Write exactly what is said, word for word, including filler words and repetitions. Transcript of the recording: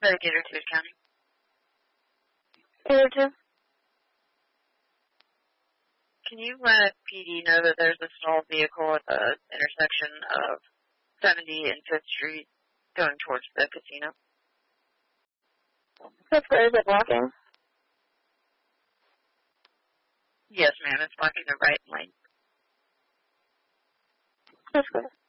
Gator two County. Gator two. Can you let P D know that there's a stalled vehicle at the intersection of seventy and fifth Street going towards the casino? That's good. Is it blocking? Yes, ma'am. It's blocking the right lane. That's good.